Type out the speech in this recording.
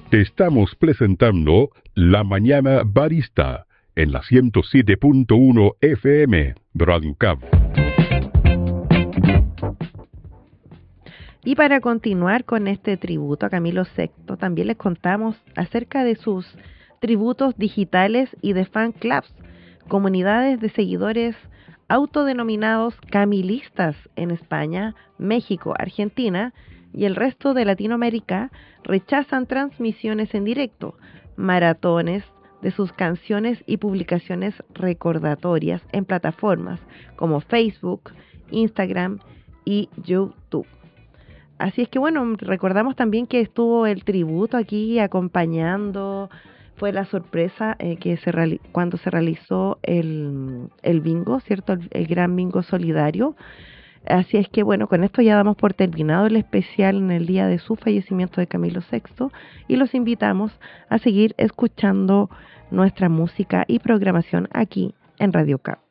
Te estamos presentando La Mañana Barista en la 107.1 FM Radio Cabo. Y para continuar con este tributo a Camilo VI, también les contamos acerca de sus tributos digitales y de fan clubs, comunidades de seguidores autodenominados camilistas en España, México, Argentina y el resto de Latinoamérica rechazan transmisiones en directo, maratones de sus canciones y publicaciones recordatorias en plataformas como Facebook, Instagram y YouTube. Así es que bueno, recordamos también que estuvo el tributo aquí acompañando, fue la sorpresa cuando se realizó el bingo, ¿cierto? El gran bingo solidario. Así es que bueno, con esto ya damos por terminado el especial en el día de su fallecimiento de Camilo VI y los invitamos a seguir escuchando nuestra música y programación aquí en Radio Cabo.